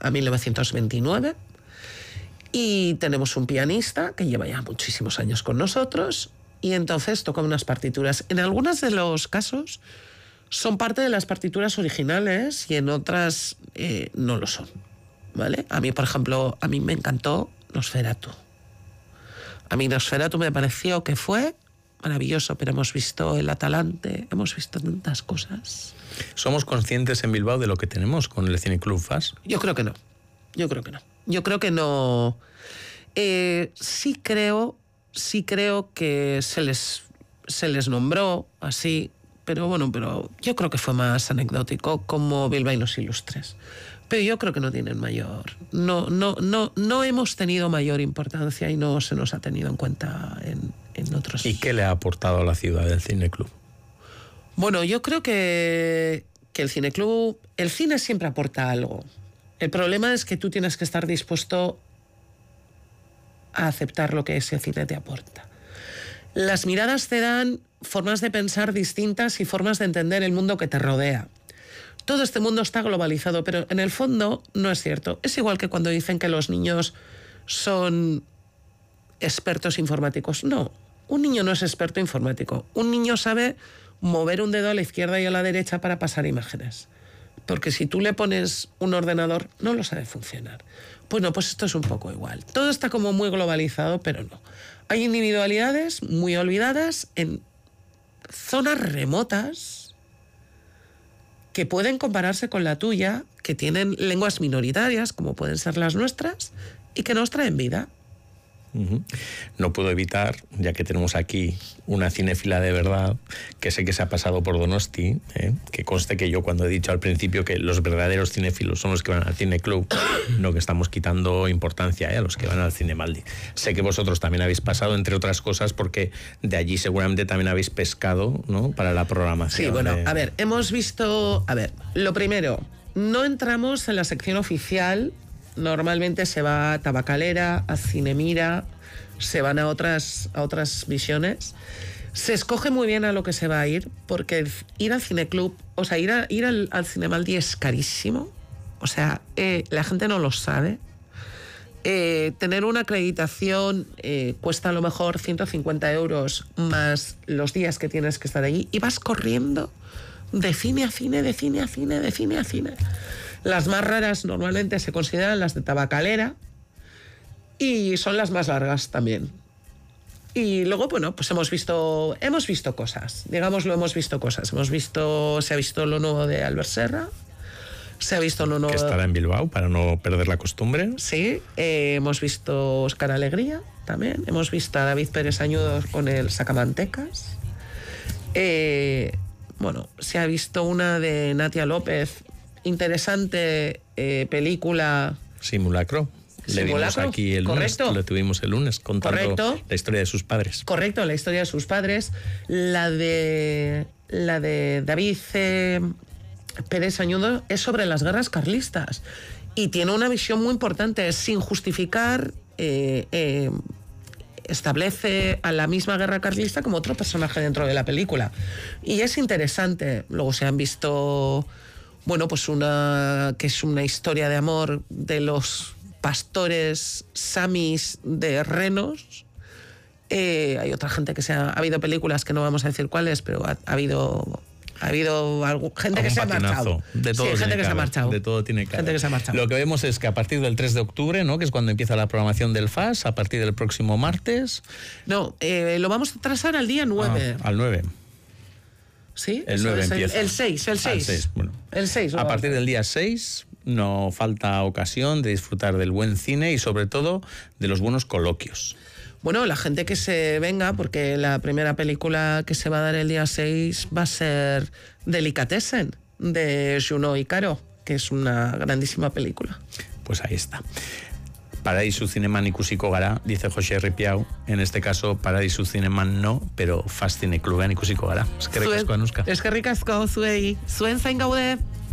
a 1929. Y tenemos un pianista que lleva ya muchísimos años con nosotros y entonces toca unas partituras. En algunos de los casos son parte de las partituras originales y en otras no lo son, ¿vale? A mí, por ejemplo, a mí me encantó Nosferatu. A mí Nosferatu me pareció que fue maravilloso, pero hemos visto El Atalante, hemos visto tantas cosas. ¿Somos conscientes en Bilbao de lo que tenemos con el Cineclub FAS? Yo creo que no. Yo creo que no. Sí creo que se les nombró así, pero bueno, yo creo que fue más anecdótico, como Bilbaínos Ilustres. Pero yo creo que no tienen mayor. No hemos tenido mayor importancia y no se nos ha tenido en cuenta en otros. ¿Y qué le ha aportado a la ciudad el Cineclub? Bueno, yo creo que el Cineclub, el cine siempre aporta algo. El problema es que tú tienes que estar dispuesto a aceptar lo que ese cine te aporta. Las miradas te dan formas de pensar distintas y formas de entender el mundo que te rodea. Todo este mundo está globalizado, pero en el fondo no es cierto. Es igual que cuando dicen que los niños son expertos informáticos. No, un niño no es experto informático. Un niño sabe mover un dedo a la izquierda y a la derecha para pasar imágenes. Porque si tú le pones un ordenador, no lo sabe funcionar. Bueno, pues esto es un poco igual. Todo está como muy globalizado, pero no. Hay individualidades muy olvidadas en zonas remotas que pueden compararse con la tuya, que tienen lenguas minoritarias, como pueden ser las nuestras, y que nos traen vida. No puedo evitar, ya que tenemos aquí una cinéfila de verdad, que sé que se ha pasado por Donosti, que conste que yo cuando he dicho al principio que los verdaderos cinéfilos son los que van al Cineclub, no que estamos quitando importancia a los que van al Cinemaldi. Sé que vosotros también habéis pasado, entre otras cosas, porque de allí seguramente también habéis pescado, ¿no?, para la programación. Sí, bueno, a ver, hemos visto... A ver, lo primero, no entramos en la sección oficial. Normalmente se va a Tabacalera, a Cinemira, se van a otras visiones. Se escoge muy bien a lo que se va a ir, porque ir al Cineclub, o sea, ir al Cinemaldi es carísimo. O sea, la gente no lo sabe. Tener una acreditación cuesta a lo mejor 150 euros más los días que tienes que estar allí y vas corriendo de cine a cine, de cine a cine, de cine a cine. Las más raras normalmente se consideran las de Tabacalera y son las más largas también. Y luego, bueno, pues hemos visto cosas, digámoslo, hemos visto cosas. Se ha visto lo nuevo de Albert Serra, se ha visto lo nuevo... Que estará en Bilbao, para no perder la costumbre. Sí, hemos visto Óscar Alegría también, hemos visto a David Pérez Añudos con el Sacamantecas. Bueno, se ha visto una de Natia López, interesante película. Simulacro. Le vimos aquí el lunes, lo tuvimos el lunes contando la historia de sus padres. Correcto, la historia de sus padres. La de David Pérez Añudo es sobre las guerras carlistas y tiene una visión muy importante, sin justificar. Establece a la misma guerra carlista como otro personaje dentro de la película. Y es interesante. Luego se han visto, bueno, pues que es una historia de amor de los pastores samis de renos. Hay otra gente ha habido películas que no vamos a decir cuáles, pero ha habido gente que se ha marchado. De todo, sí, gente que se ha marchado. De todo tiene que gente que se ha marchado. Lo que vemos es que a partir del 3 de octubre, ¿no?, que es cuando empieza la programación del FAS, a partir del próximo martes... No, lo vamos a trazar al día 9. Al 9. ¿Sí? El 9 empieza. El 6. El 6, bueno. El 6. A partir del día 6 no falta ocasión de disfrutar del buen cine y sobre todo de los buenos coloquios. Bueno, la gente que se venga, porque la primera película que se va a dar el día 6 va a ser Delicatessen, de Junot y Caro, que es una grandísima película. Pues ahí está. Paradisu Zineman ikusiko gara, dice José Ripiau. En este caso, Paradisu Zineman no, pero FAS Cineclubean ikusiko gara. Eskerrik asko, Anuska. Eskerrik asko, zuei. Zuen zain gaude.